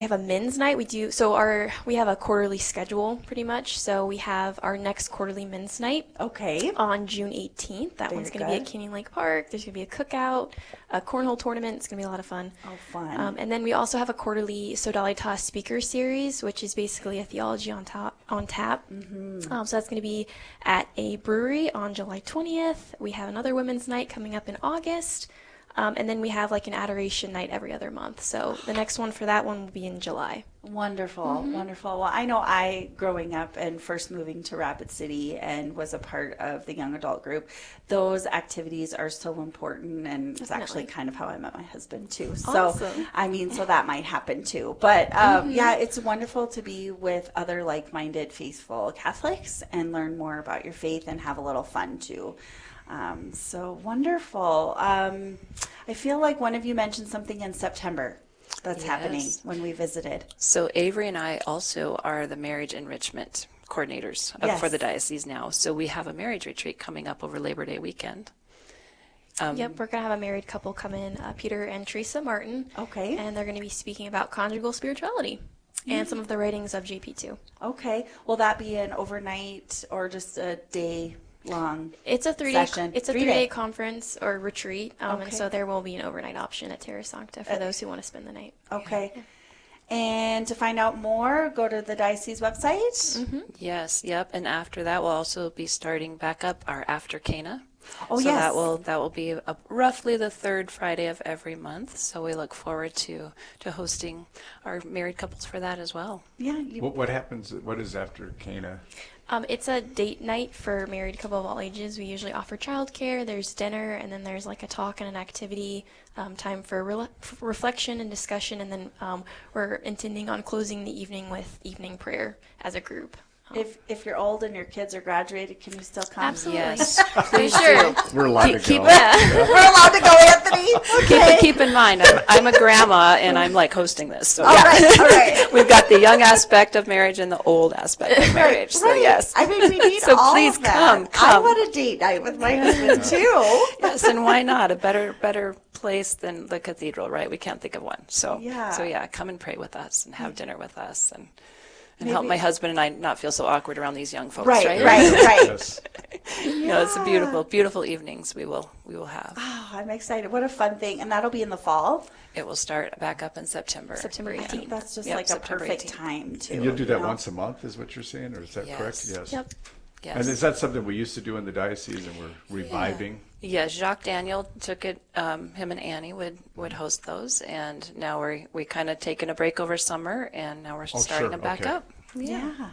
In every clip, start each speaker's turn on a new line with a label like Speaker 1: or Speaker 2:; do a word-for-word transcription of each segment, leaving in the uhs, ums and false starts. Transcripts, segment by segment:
Speaker 1: We have a men's night. We do so our we have a quarterly schedule pretty much. So we have our next quarterly men's night
Speaker 2: Okay.
Speaker 1: on June eighteenth. That
Speaker 2: Very
Speaker 1: one's going to be
Speaker 2: good.
Speaker 1: at Canyon Lake Park. There's going to be a cookout, a cornhole tournament. It's going to be a lot of fun.
Speaker 2: Oh, fun.
Speaker 1: Um, and then we also have a quarterly Sodalitas speaker series, which is basically a theology on top on tap. Mm-hmm. Um, so that's going to be at a brewery on July twentieth. We have another women's night coming up in August. Um, and then we have like an adoration night every other month. So the next one for that one will be in July.
Speaker 2: Wonderful,
Speaker 1: Mm-hmm.
Speaker 2: wonderful. Well, I know I, growing up and first moving to Rapid City and was a part of the young adult group, those activities are so important, and it's actually
Speaker 1: Definitely.
Speaker 2: kind of how I met my husband too. So,
Speaker 1: Awesome.
Speaker 2: I mean, so that might happen too. But um,
Speaker 1: Mm-hmm.
Speaker 2: yeah, it's wonderful to be with other like-minded, faithful Catholics and learn more about your faith and have a little fun too. Um, so wonderful. Um, I feel like one of you mentioned something in September that's happening
Speaker 3: Yes.
Speaker 2: when we visited.
Speaker 3: So Avery and I also are the marriage enrichment coordinators of- for
Speaker 2: Yes.
Speaker 3: the diocese now. So we have a marriage retreat coming up over Labor Day weekend. Um,
Speaker 1: Yep, we're going to have a married couple come in, uh, Peter and Teresa Martin.
Speaker 2: Okay.
Speaker 1: And they're going to be speaking about conjugal spirituality and some of the writings of J P two.
Speaker 2: Okay. Will that be an overnight or just a day long?
Speaker 1: It's a three day
Speaker 2: Session.
Speaker 1: it's a
Speaker 2: Three
Speaker 1: three day
Speaker 2: day.
Speaker 1: conference or retreat, um, and
Speaker 2: Okay.
Speaker 1: so there will be an overnight option at Terra Sancta for
Speaker 2: Uh,
Speaker 1: those who want to spend the night.
Speaker 2: Okay. And to find out more, go to the diocese website.
Speaker 1: Mm-hmm.
Speaker 3: Yes, yep. And after that, we'll also be starting back up our After Cana.
Speaker 2: Oh,
Speaker 3: so
Speaker 2: yes.
Speaker 3: that will that will be a, roughly the third Friday of every month. So we look forward to to hosting our married couples for that as well.
Speaker 2: Yeah. You,
Speaker 4: What, what happens, what is after Cana?
Speaker 1: Um, it's a date night for married couple of all ages. We usually offer childcare. There's dinner, and then there's like a talk and an activity, um, time for, re- for reflection and discussion, and then um, we're intending on closing the evening with evening prayer as a group. Um,
Speaker 2: if if you're old and your kids are graduated, can you still come?
Speaker 1: Absolutely.
Speaker 3: Yes, please
Speaker 1: Sure.
Speaker 3: do.
Speaker 4: We're allowed
Speaker 3: Keep-
Speaker 4: to
Speaker 3: keep
Speaker 4: go.
Speaker 3: it-
Speaker 2: We're allowed to go, Anthony.
Speaker 3: Keep,
Speaker 2: Okay.
Speaker 3: keep in mind, I'm, I'm a grandma and I'm like hosting this. So
Speaker 2: All
Speaker 3: yeah.
Speaker 2: right. All right.
Speaker 3: We've got the young aspect of marriage and the old aspect of marriage. So
Speaker 2: Right.
Speaker 3: yes.
Speaker 2: I mean, we need
Speaker 3: So
Speaker 2: all
Speaker 3: please
Speaker 2: of that.
Speaker 3: come,
Speaker 2: I
Speaker 3: come.
Speaker 2: want a date night with my husband too.
Speaker 3: Yes, and why not? A better better place than the cathedral, right? We can't think of one. So
Speaker 2: Yeah.
Speaker 3: so yeah, come and pray with us and have dinner with us and and help
Speaker 2: Maybe-
Speaker 3: my husband and I not feel so awkward around these young folks,
Speaker 2: Right,
Speaker 3: right?
Speaker 2: right, right.
Speaker 4: Yes.
Speaker 3: No, it's a beautiful, beautiful evenings we will we will have.
Speaker 2: Oh, I'm excited. What a fun thing. And that'll be in the fall.
Speaker 3: It will start back up in September.
Speaker 1: September
Speaker 2: I think
Speaker 1: eighteenth.
Speaker 2: that's just
Speaker 3: Yep,
Speaker 2: like a
Speaker 3: September
Speaker 2: perfect
Speaker 3: eighteenth.
Speaker 2: time to.
Speaker 4: And you'll do
Speaker 2: you
Speaker 4: that
Speaker 2: know?
Speaker 4: once a month, is what you're saying, or is that
Speaker 3: Yes.
Speaker 4: correct? Yes.
Speaker 1: Yep.
Speaker 3: Yes.
Speaker 4: And is that something we used to do in the diocese and we're reviving?
Speaker 3: Yes, Jacques Daniel took it. Um, him and Annie would, would host those, and now we're we kind of taken a break over summer, and now we're
Speaker 4: Oh,
Speaker 3: starting
Speaker 4: sure,
Speaker 3: them back
Speaker 4: okay.
Speaker 3: up.
Speaker 2: Yeah.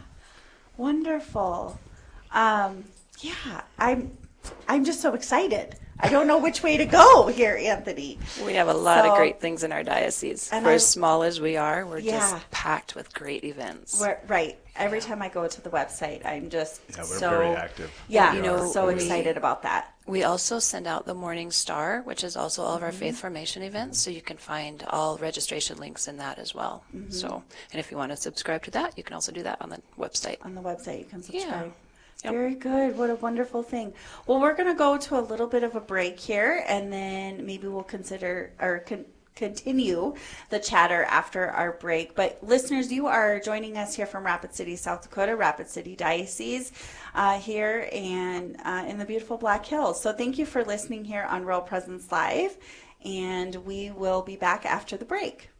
Speaker 2: Wonderful. Um, yeah, I'm I'm just so excited. I don't know which way to go here, Anthony.
Speaker 3: We have a lot
Speaker 2: So-
Speaker 3: of great things in our diocese.
Speaker 2: And
Speaker 3: For
Speaker 2: I-
Speaker 3: as small as we are, we're
Speaker 2: Yeah.
Speaker 3: just packed with great events.
Speaker 2: We're, right. Every time I go to the website, I'm just
Speaker 4: Yeah, we're
Speaker 2: so
Speaker 4: very active.
Speaker 2: Yeah,
Speaker 3: You know,
Speaker 2: so
Speaker 3: we-
Speaker 2: excited about that.
Speaker 3: We also send out the Morning Star, which is also all of
Speaker 2: Mm-hmm.
Speaker 3: our faith formation events, so you can find all registration links in that as well.
Speaker 2: Mm-hmm.
Speaker 3: So, and if you want to subscribe to that, you can also do that on the website.
Speaker 2: On the website, you can subscribe.
Speaker 3: Yep.
Speaker 2: Very good. What a wonderful thing. Well, we're going to go to a little bit of a break here, and then maybe we'll consider or con- continue the chatter after our break. But listeners, you are joining us here from Rapid City, South Dakota, Rapid City Diocese, uh, here and uh, in the beautiful Black Hills. So thank you for listening here on Real Presence Live, and we will be back after the break.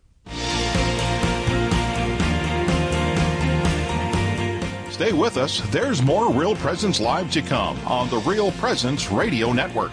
Speaker 5: Stay with us. There's more Real Presence Live to come on the Real Presence Radio Network.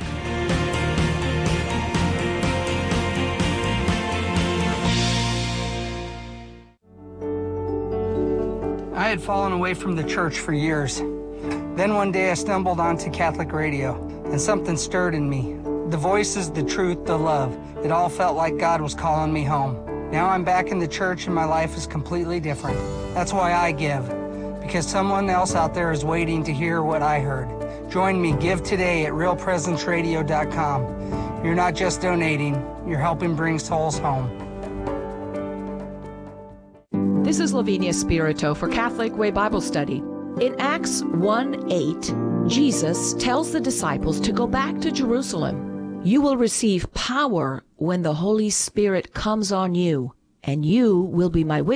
Speaker 6: I had fallen away from the church for years. Then one day I stumbled onto Catholic radio, and something stirred in me. The voices, the truth, the love. It all felt like God was calling me home. Now I'm back in the church and my life is completely different. That's why I give, because someone else out there is waiting to hear what I heard. Join me, give today at real presence radio dot com. You're not just donating, you're helping bring souls home.
Speaker 7: This is Lavinia Spirito for Catholic Way Bible Study. In Acts one eight, Jesus tells the disciples to go back to Jerusalem. You will receive power when the Holy Spirit comes on you, and you will be my witness